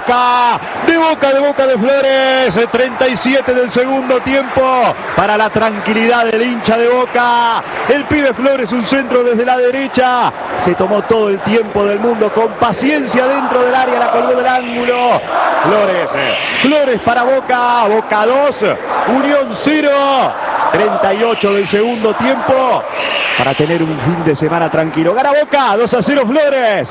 Boca, de Flores. 37 del segundo tiempo. Para la tranquilidad del hincha de Boca. El pibe Flores, un centro desde la derecha. Se tomó todo el tiempo del mundo, con paciencia dentro del área, la colgó del ángulo. Flores para Boca. Boca 2, Unión 0. 38 del segundo tiempo. Para tener un fin de semana tranquilo. Gana Boca, 2-0 Flores.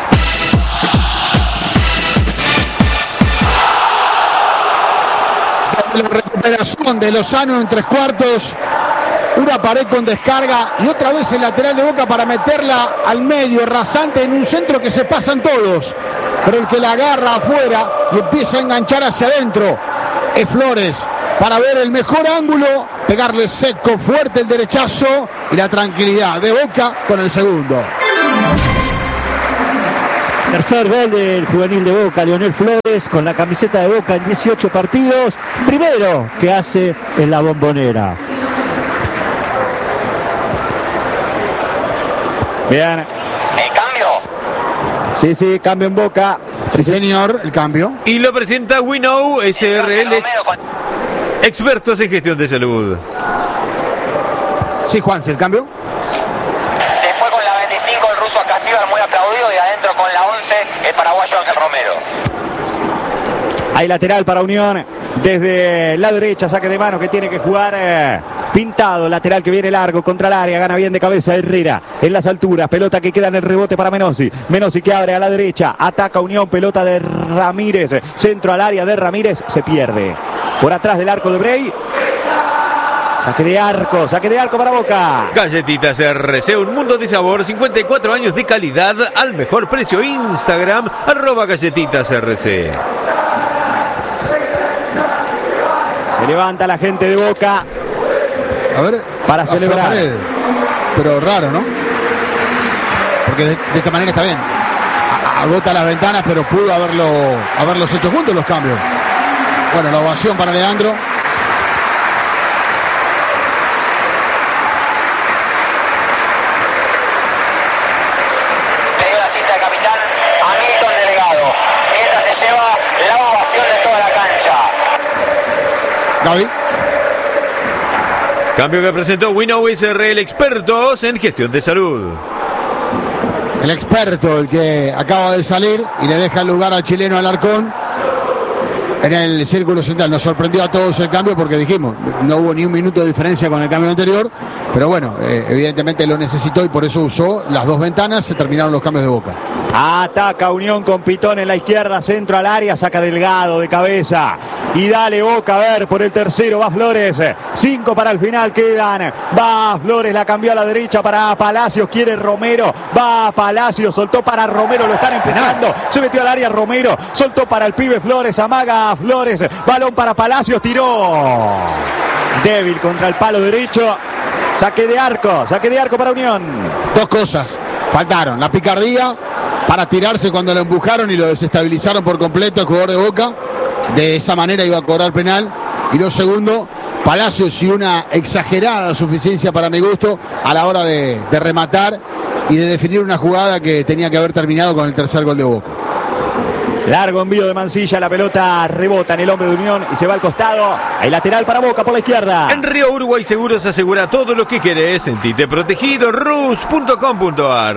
La recuperación de Lozano en 3/4. Una pared con descarga y otra vez el lateral de Boca para meterla al medio, rasante, en un centro que se pasan todos. Pero el que la agarra afuera y empieza a enganchar hacia adentro es Flores. Para ver el mejor ángulo, pegarle seco, fuerte el derechazo y la tranquilidad de Boca con el segundo. Tercer gol del juvenil de Boca, Leonel Flores, con la camiseta de Boca en 18 partidos. Primero que hace en la Bombonera. Bien. ¿El cambio? Sí, cambio en Boca. Sí, señor, el cambio. Y lo presenta Winnow SRL, expertos en gestión de salud. Sí, Juan, ¿el cambio? Después con la 25 el ruso Castillo, muy aplaudido, y adentro con la 11 el paraguayo Ángel Romero. Hay lateral para Unión. Desde la derecha, saque de mano que tiene que jugar Pintado, lateral que viene largo contra el área, gana bien de cabeza Herrera en las alturas, pelota que queda en el rebote para Menossi que abre a la derecha, ataca Unión, pelota de Ramírez, centro al área de Ramírez, se pierde por atrás del arco de Brey. Saque de arco para Boca. Galletitas RC, un mundo de sabor, 54 años de calidad al mejor precio. Instagram, @galletitasRC. Se levanta la gente de Boca. A ver, para celebrar. Pero raro, ¿no? Porque de esta manera está bien. Agota las ventanas, pero pudo haberlos hecho juntos los cambios. Bueno, la ovación para Leandro. Le dio la cita al capitán Hamilton Delegado, mientras se lleva la ovación de toda la cancha. Gaby. Cambio que presentó Winnow SRL, expertos en gestión de salud. El experto, el que acaba de salir y le deja el lugar al chileno Alarcón en el círculo central. Nos sorprendió a todos el cambio porque dijimos, no hubo ni un minuto de diferencia con el cambio anterior, pero bueno, evidentemente lo necesitó y por eso usó las dos ventanas. Se terminaron los cambios de Boca. Ataca Unión con Pitón en la izquierda, centro al área, saca Delgado de cabeza. Y dale Boca, a ver, por el tercero va Flores. 5 para el final quedan. Va Flores, la cambió a la derecha para Palacios, quiere Romero. Va Palacios, soltó para Romero, lo están empujando. Se metió al área Romero, soltó para el pibe Flores, amaga Flores. Balón para Palacios, tiró. Débil contra el palo derecho. Saque de arco para Unión. Dos cosas faltaron: la picardía para tirarse cuando lo empujaron y lo desestabilizaron por completo el jugador de Boca. De esa manera iba a cobrar penal. Y lo segundo, Palacios y una exagerada suficiencia para mi gusto a la hora de rematar y de definir una jugada que tenía que haber terminado con el tercer gol de Boca. Largo envío de Mansilla, la pelota rebota en el hombre de Unión y se va al costado. Hay lateral para Boca por la izquierda. En Río Uruguay Seguros asegura todo lo que querés. Sentite protegido. rus.com.ar.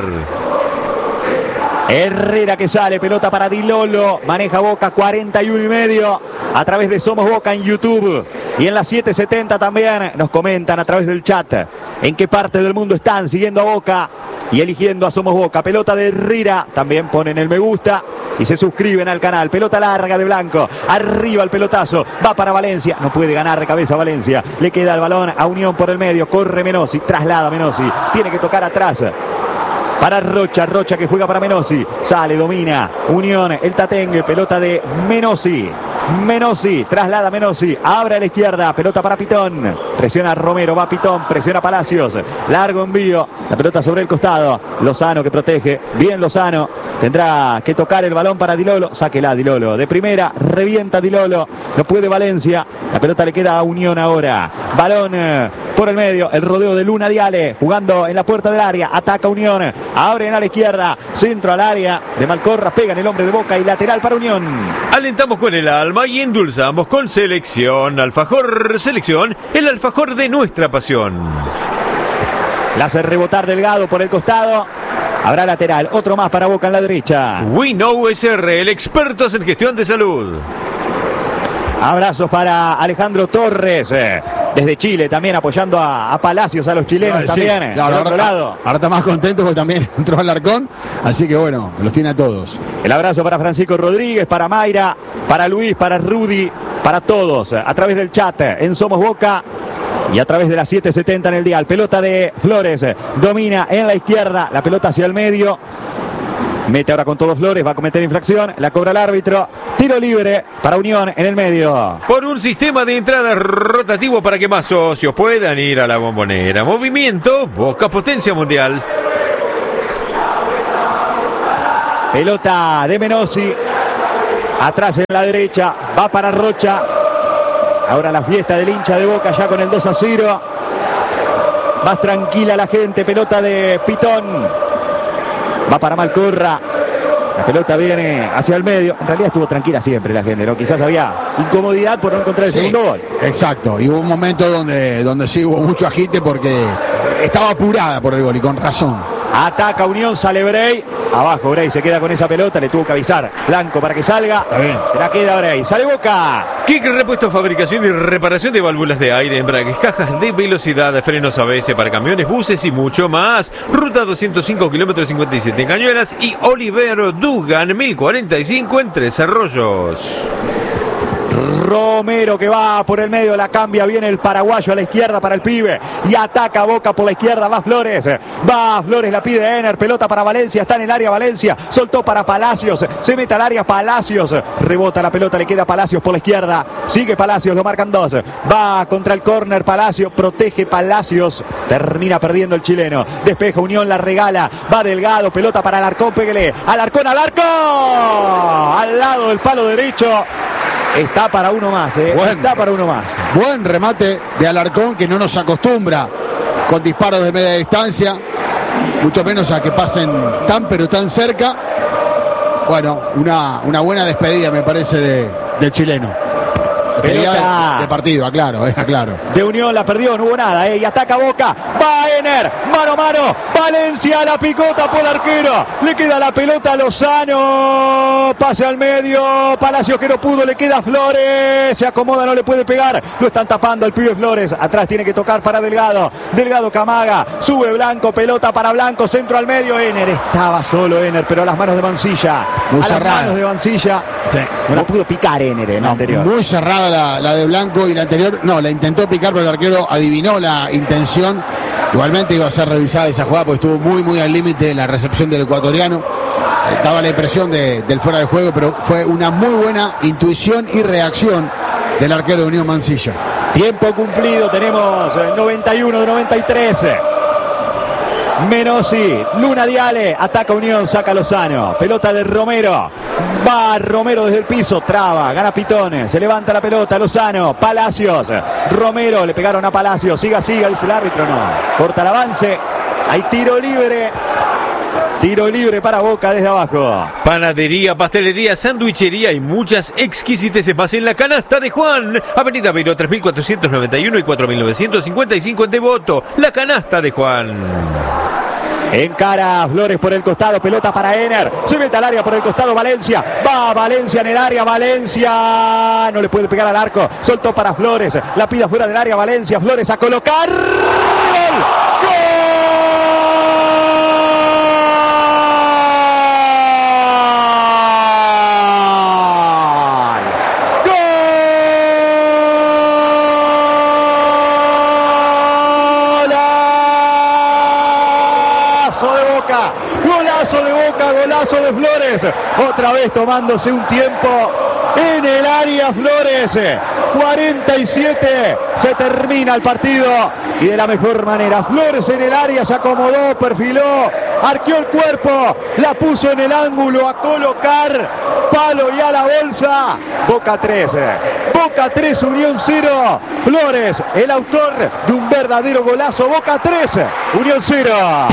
Herrera que sale, pelota para Di Lolo, maneja Boca, 41,5 a través de Somos Boca en YouTube y en las 7:70 también nos comentan a través del chat en qué parte del mundo están siguiendo a Boca y eligiendo a Somos Boca. Pelota de Herrera, también ponen el me gusta y se suscriben al canal. Pelota larga de Blanco, arriba el pelotazo, va para Valencia, no puede ganar de cabeza Valencia, le queda el balón a Unión por el medio, corre Menossi, traslada Menossi, tiene que tocar atrás para Rocha que juega para Menossi, sale, domina Unión, el Tatengue, pelota de Menossi, traslada Menossi, abre a la izquierda, pelota para Pitón, presiona Romero, va Pitón, presiona Palacios, largo envío, la pelota sobre el costado, Lozano que protege, bien Lozano, tendrá que tocar el balón para Di Lolo, sáquela Di Lolo, de primera, revienta Di Lolo, no puede Valencia, la pelota le queda a Unión ahora, balón por el medio, el rodeo de Luna Diale, jugando en la puerta del área, ataca Unión, abren a la izquierda, centro al área de Malcorra, pega en el hombre de Boca y lateral para Unión. Alentamos con el alma y endulzamos con Selección. Alfajor Selección, el alfajor de nuestra pasión. La hace rebotar Delgado por el costado. Habrá lateral, otro más para Boca en la derecha. We Know SRL, expertos en gestión de salud. Abrazos para Alejandro Torres, desde Chile, también apoyando a Palacios, a los chilenos también. Claro, del otro lado. Ahora está más contento porque también entró Alarcón. Así que bueno, los tiene a todos. El abrazo para Francisco Rodríguez, para Mayra, para Luis, para Rudy, para todos. A través del chat en Somos Boca. Y a través de las 7:70 en el dial. Pelota de Flores. Domina en la izquierda. La pelota hacia el medio. Mete ahora con todo Flores. Va a cometer infracción. La cobra el árbitro. Tiro libre para Unión en el medio. Por un sistema de entrada rotativo para que más socios puedan ir a la Bombonera. Movimiento Boca Potencia Mundial. Pelota de Menossi. Atrás en la derecha. Va para Rocha. Ahora la fiesta del hincha de Boca ya con el 2-0. Más tranquila la gente. Pelota de Pitón. Va para Malcorra. La pelota viene hacia el medio. En realidad estuvo tranquila siempre la gente, ¿no? Quizás había incomodidad por no encontrar el segundo gol. Exacto. Y hubo un momento donde sí hubo mucho agite porque estaba apurada por el gol y con razón. Ataca Unión, sale Bray. Abajo Bray se queda con esa pelota. Le tuvo que avisar Blanco para que salga. Está bien. Se la queda Bray. Sale Boca. Kick Repuesto, fabricación y reparación de válvulas de aire, embragues, cajas de velocidad, frenos ABS para camiones, buses y mucho más. Ruta 205 kilómetros 57 en Cañuelas y Olivero Dugan 1045 en Tres Arroyos. Romero que va por el medio, la cambia, viene el paraguayo a la izquierda para el pibe y ataca Boca por la izquierda, va Flores, la pide Ener, pelota para Valencia, está en el área Valencia, soltó para Palacios, se mete al área Palacios, rebota la pelota, le queda Palacios por la izquierda, sigue Palacios, lo marcan dos, va contra el córner Palacios, protege Palacios, termina perdiendo el chileno, despeja Unión, la regala, va Delgado, pelota para Alarcón, péguele, Alarcón al arco, al lado del palo derecho. Está para uno más, está para uno más. Buen remate de Alarcón que no nos acostumbra con disparos de media distancia, mucho menos a que pasen pero tan cerca. Bueno, una buena despedida me parece del chileno. Despedida de partido, aclaro. De Unión la perdió, no hubo nada, y ataca Boca, va Ener, mano a mano, Valencia la picota por el arquero, le queda la pelota a Lozano, pase al medio, Palacios que no pudo, le queda Flores, se acomoda, no le puede pegar, lo están tapando al pibe Flores, atrás tiene que tocar para Delgado Camaga, sube Blanco, pelota para Blanco, centro al medio, Ener, estaba solo Ener, pero a las manos de Mancilla, muy a cerrada. las manos de Mancilla, sí. No la pudo picar Ener en la anterior. Muy cerrada la de Blanco y la anterior, no, la intentó picar, pero el arquero adivinó la intención. Igualmente iba a ser revisada esa jugada porque estuvo muy al límite la recepción del ecuatoriano. Daba la impresión del fuera de juego, pero fue una muy buena intuición y reacción del arquero de Unión Mancilla. Tiempo cumplido, tenemos 91 de 93. Menossi, Luna Diale, ataca Unión, saca Lozano, pelota de Romero, va Romero desde el piso, traba, gana Pitón, se levanta la pelota, Lozano, Palacios, Romero, le pegaron a Palacios, siga, dice el árbitro, no, corta el avance, hay tiro libre para Boca desde abajo. Panadería, pastelería, sandwichería y muchas exquisiteces más en la canasta de Juan. Avenida Beiró 3491 y 4955 en Devoto. La canasta de Juan. Encara Flores por el costado, pelota para Ener, se mete al área por el costado Valencia, va Valencia en el área, Valencia no le puede pegar al arco, soltó para Flores, la pida fuera del área Valencia, Flores a colocar, ¡gol! Golazo de Flores, otra vez tomándose un tiempo en el área Flores, 47, se termina el partido y de la mejor manera, Flores en el área se acomodó, perfiló, arqueó el cuerpo, la puso en el ángulo a colocar, palo y a la bolsa. Boca 3, Unión 0. Flores, el autor de un verdadero golazo. Boca 3, Unión 0.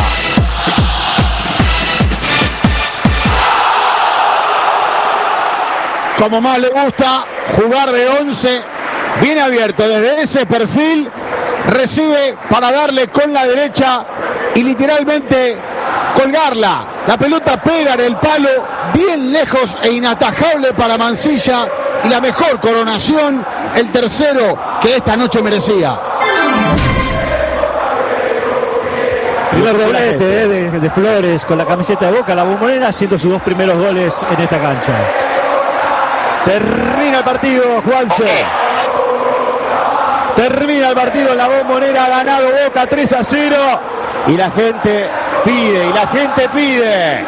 Como más le gusta jugar de 11, viene abierto desde ese perfil, recibe para darle con la derecha y literalmente colgarla. La pelota pega en el palo, bien lejos e inatajable para Mansilla, y la mejor coronación, el tercero que esta noche merecía. Primer doblete de Flores con la camiseta de Boca, la Bombonera, haciendo sus 2 primeros goles en esta cancha. Termina el partido, Juanse. Termina el partido en la Bombonera, ha ganado Boca 3-0. Y la gente pide,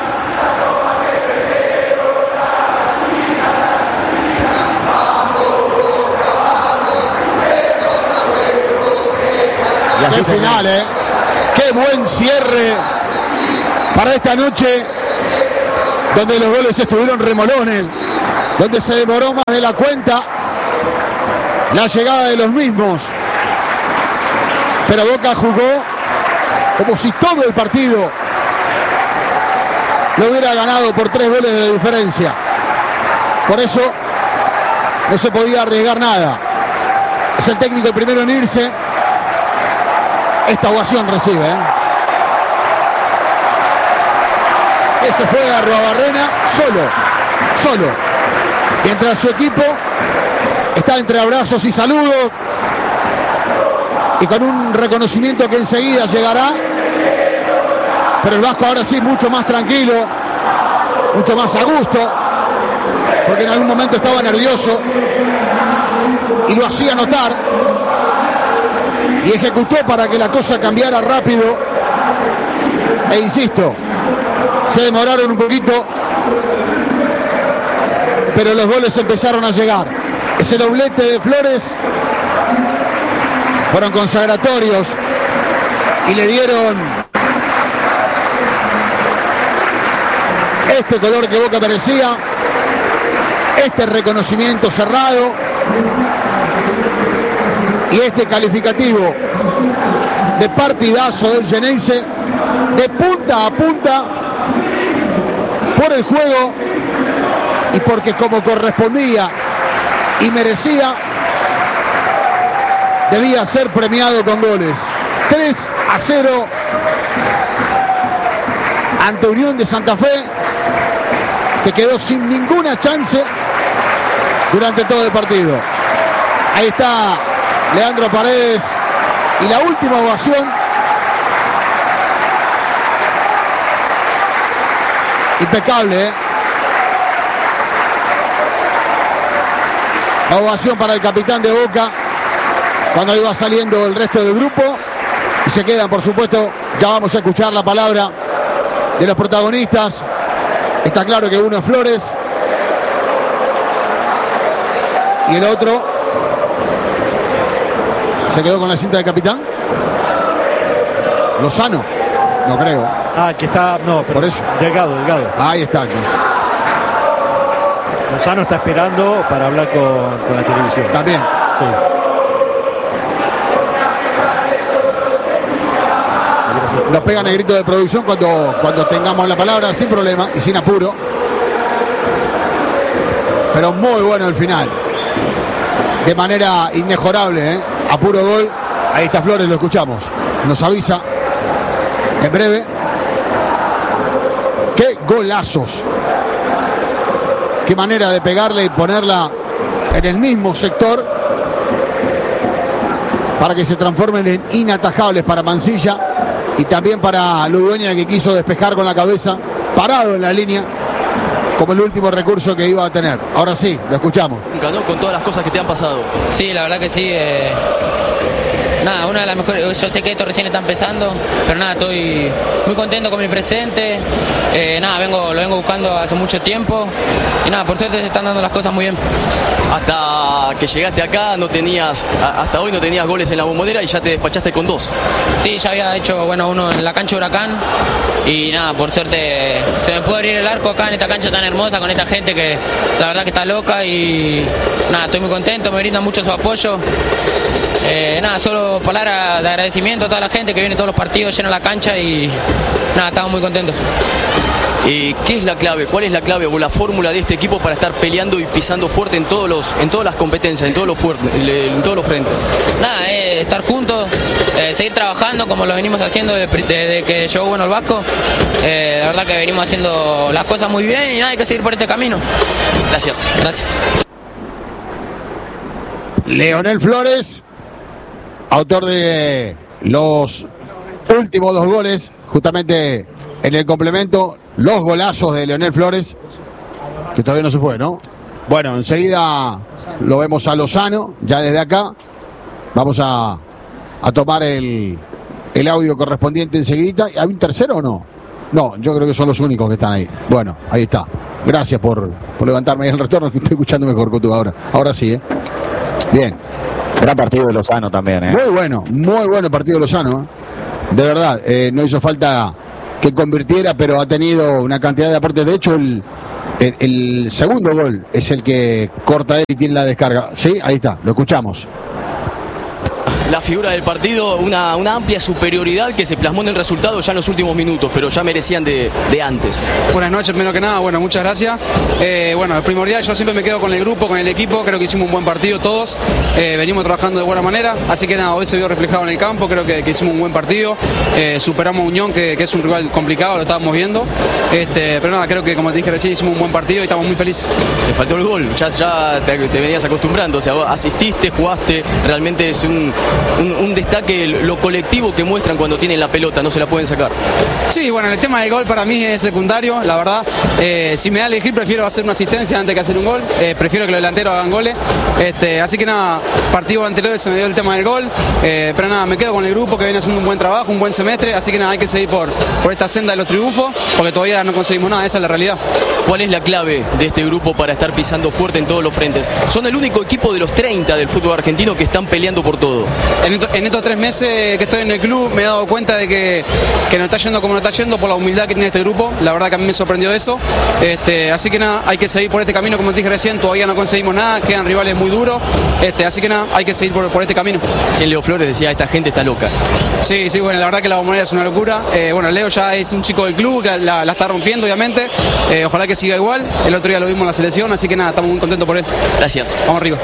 Qué final, qué buen cierre para esta noche, donde los goles estuvieron remolones, donde se demoró más de la cuenta la llegada de los mismos, pero Boca jugó como si todo el partido lo hubiera ganado por 3 goles de diferencia. Por eso no se podía arriesgar nada. Es el técnico el primero en irse. Esta ovación recibe, Ese fue a Arruabarrena solo. Mientras su equipo está entre abrazos y saludos y con un reconocimiento que enseguida llegará. Pero el vasco ahora sí mucho más tranquilo, mucho más a gusto, porque en algún momento estaba nervioso y lo hacía notar, y ejecutó para que la cosa cambiara rápido. E insisto, se demoraron un poquito, pero los goles empezaron a llegar. Ese doblete de Flores fueron consagratorios y le dieron este color que Boca merecía, este reconocimiento cerrado y este calificativo de partidazo del Xeneize, de punta a punta, por el juego y porque como correspondía y merecía, debía ser premiado con goles. 3-0 ante Unión de Santa Fe, que quedó sin ninguna chance durante todo el partido. Ahí está Leandro Paredes y la última ovación. Impecable, La ovación para el capitán de Boca cuando iba saliendo el resto del grupo. Y se quedan, por supuesto, ya vamos a escuchar la palabra de los protagonistas. Está claro que uno es Flores y el otro se quedó con la cinta de capitán. Lozano, no creo. Que está, no, pero por eso. Delgado. Ahí está, entonces. Lozano está esperando para hablar con la televisión. También. Sí. Nos pegan el grito de producción cuando tengamos la palabra, sin problema y sin apuro. Pero muy bueno el final. De manera inmejorable, a puro gol. Ahí está Flores, lo escuchamos. Nos avisa en breve. ¡Qué golazos! ¡Qué manera de pegarle y ponerla en el mismo sector para que se transformen en inatajables para Mansilla y también para Ludueña, que quiso despejar con la cabeza, parado en la línea, como el último recurso que iba a tener. Ahora sí, lo escuchamos. ¿No? Con todas las cosas que te han pasado. Sí, la verdad que sí. nada, una de las mejores. Yo sé que esto recién está empezando, pero nada, estoy muy contento con mi presente. Nada, lo vengo buscando hace mucho tiempo y nada, por suerte se están dando las cosas muy bien. Hasta que llegaste acá hasta hoy no tenías goles en la Bombonera y ya te despachaste con 2. Sí, ya había hecho uno en la cancha Huracán y nada, por suerte se me pudo abrir el arco acá en esta cancha tan hermosa con esta gente que la verdad que está loca y nada, estoy muy contento, me brindan mucho su apoyo. Nada, solo palabras de agradecimiento a toda la gente que viene todos los partidos, llena la cancha y nada, estamos muy contentos. ¿Qué es la clave? ¿Cuál es la clave o la fórmula de este equipo para estar peleando y pisando fuerte en todas las competencias, en todos los frentes? Nada, estar juntos, seguir trabajando como lo venimos haciendo desde que llegó Bueno el Vasco. La verdad que venimos haciendo las cosas muy bien y nada, hay que seguir por este camino. Gracias. Gracias. Leonel Flores, autor de los últimos 2 goles, justamente en el complemento, los golazos de Leonel Flores, que todavía no se fue, ¿no? Bueno, enseguida lo vemos a Lozano, ya desde acá. Vamos a tomar el audio correspondiente enseguida. ¿Hay un tercero o no? No, yo creo que son los únicos que están ahí. Bueno, ahí está. Gracias por levantarme el retorno, que estoy escuchando mejor que tú ahora. Ahora sí, ¿eh? Bien. Gran partido de Lozano también, ¿eh? Muy bueno el partido de Lozano, ¿eh? De verdad, no hizo falta que convirtiera, pero ha tenido una cantidad de aportes. De hecho, el segundo gol es el que corta él y tiene la descarga. Sí, ahí está, lo escuchamos. La figura del partido, una amplia superioridad que se plasmó en el resultado ya en los últimos minutos, pero ya merecían de antes. Buenas noches, primero que nada, bueno, muchas gracias. Bueno, primordial, yo siempre me quedo con el grupo, con el equipo, creo que hicimos un buen partido todos, venimos trabajando de buena manera, así que nada, hoy se vio reflejado en el campo, creo que hicimos un buen partido, superamos a Unión, que es un rival complicado, lo estábamos viendo, pero nada, creo que como te dije recién, hicimos un buen partido y estamos muy felices. Te faltó el gol, ya te venías acostumbrando, o sea, vos asististe, jugaste, realmente es un destaque lo colectivo que muestran cuando tienen la pelota, no se la pueden sacar. Sí, bueno, el tema del gol para mí es secundario, la verdad. Si me da a elegir, prefiero hacer una asistencia antes que hacer un gol. Prefiero que los delanteros hagan goles. Así que nada, partido anterior se me dio el tema del gol. Pero nada, me quedo con el grupo que viene haciendo un buen trabajo, un buen semestre. Así que nada, hay que seguir por esta senda de los triunfos, porque todavía no conseguimos nada, esa es la realidad. ¿Cuál es la clave de este grupo para estar pisando fuerte en todos los frentes? Son el único equipo de los 30 del fútbol argentino que están peleando por todo. En estos 3 meses que estoy en el club me he dado cuenta de que no está yendo como no está yendo por la humildad que tiene este grupo. La verdad que a mí me sorprendió eso. Así que nada, hay que seguir por este camino, como te dije recién, todavía no conseguimos nada, quedan rivales muy duros. Así que nada, hay que seguir por este camino. Si Leo Flores decía, esta gente está loca. Sí, bueno, la verdad que la Bombonera es una locura. Bueno, Leo ya es un chico del club, que la está rompiendo, obviamente. Ojalá que siga igual. El otro día lo vimos en la selección, así que nada, estamos muy contentos por él. Gracias. Vamos arriba.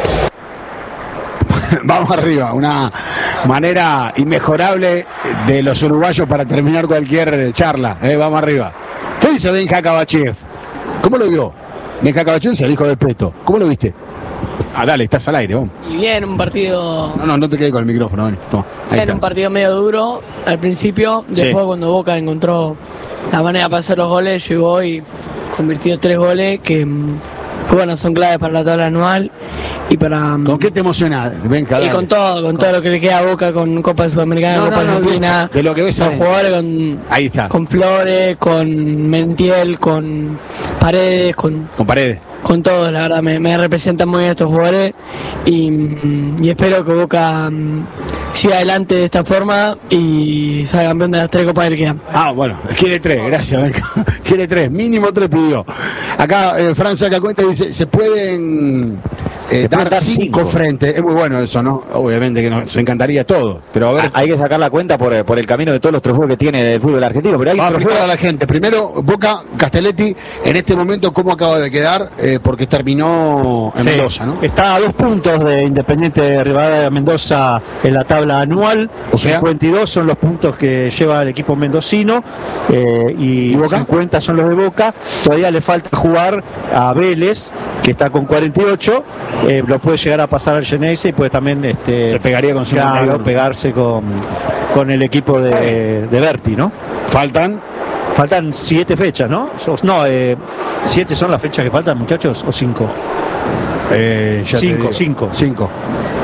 Vamos arriba, una manera inmejorable de los uruguayos para terminar cualquier charla. Vamos arriba. ¿Qué dice Benja Kabachev? ¿Cómo lo vio? Benja Kabachev es el hijo de Preto. ¿Cómo lo viste? Dale, estás al aire, vamos. Y bien, un partido... No te quedes con el micrófono, ven. Toma, ahí está. Un partido medio duro al principio, después cuando Boca encontró la manera para hacer los goles, llegó y convirtió 3 goles que bueno, son claves para la tabla anual y para... ¿Con qué te emocionás, Benja? Y con todo lo que le queda a Boca, con Copa Sudamericana, Copa Argentina, de lo que ves con jugadores, ahí está. Con Flores, con Mentiel, con Paredes, con Paredes. Con todos, la verdad, me representan muy bien estos jugadores y espero que Boca siga adelante de esta forma y salga campeón de las 3 copas que le quedan. Bueno, quiere 3, gracias, Benja. Quiere 3, mínimo 3 pidió. Acá Francia que cuenta dice, se pueden dar 5 frentes. Es muy bueno eso, ¿no? Obviamente que nos encantaría todo, pero a ver. Hay que sacar la cuenta por el camino de todos los trofeos que tiene del fútbol argentino. Pero hay vamos a explicar a la gente. Primero, Boca, Castelletti, en este momento, ¿cómo acaba de quedar? Porque terminó en Mendoza, ¿no? Está a 2 puntos de Independiente de Rivadavia de Mendoza en la tabla anual. O sea, 52 son los puntos que lleva el equipo mendocino y 50 son los de Boca. Todavía le falta jugar a Vélez, que está con 48. Lo puede llegar a pasar al Geneise y puede también se pegaría con su pegarse con el equipo de Berti, ¿no? Faltan 7 fechas, ¿no? 7 son las fechas que faltan, muchachos, o 5. 5.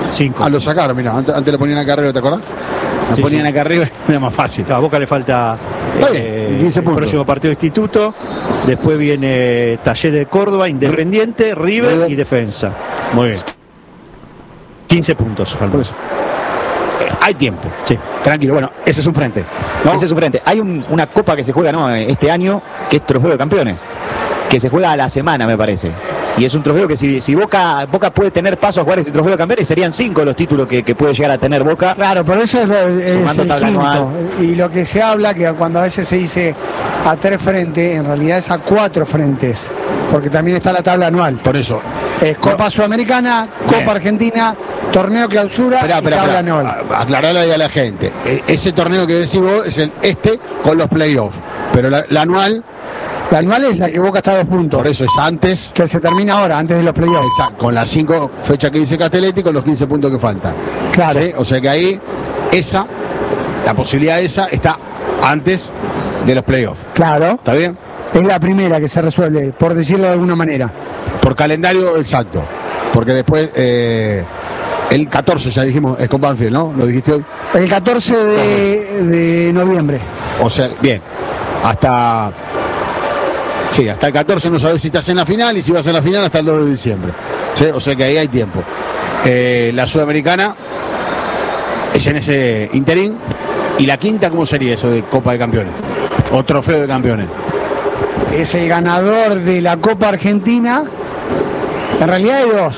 5. Lo sacaron, mira, antes lo ponían acá arriba, ¿te acordás? Lo ponían acá arriba, era más fácil. A Boca le falta 15 el puntos. próximo partido de Instituto. Después viene Talleres de Córdoba, Independiente, River y Defensa. Muy bien. 15 puntos. Por eso. Hay tiempo. Sí. Tranquilo, bueno, ese es un frente, ¿no? Ese es su frente. Hay una copa que se juega, ¿no?, este año, que es Trofeo de Campeones, que se juega a la semana, me parece. Y es un trofeo que si Boca puede tener paso a jugar ese Trofeo de Campeones, serían 5 los títulos que puede llegar a tener Boca. Claro, pero eso es el tabla quinto. anual. Y lo que se habla, que cuando a veces se dice a 3 frentes, en realidad es a 4 frentes, porque también está la tabla anual. Por eso. Es Copa Sudamericana, Bien. Copa Argentina, Torneo Clausura y tabla anual. Aclararle ahí a la gente. Ese torneo que decís vos es el con los playoffs. Pero la anual. La anual es la que Boca está a 2 puntos. Por eso es antes. Que se termina ahora, antes de los playoffs. Exacto, con las 5 fechas que dice Castelletti, con los 15 puntos que faltan. Claro. ¿Sí? O sea que ahí, la posibilidad esa está antes de los playoffs. Claro. ¿Está bien? Es la primera que se resuelve, por decirlo de alguna manera. Por calendario, exacto. Porque después, el 14, ya dijimos, es con Banfield, ¿no? ¿Lo dijiste hoy? El 14 de noviembre. O sea, bien. Hasta el 14 no sabes si estás en la final, y si vas a la final hasta el 2 de diciembre. ¿Sí? O sea que ahí hay tiempo. La Sudamericana es en ese interín. ¿Y la quinta cómo sería eso de Copa de Campeones? O Trofeo de Campeones. Es el ganador de la Copa Argentina. En realidad hay 2.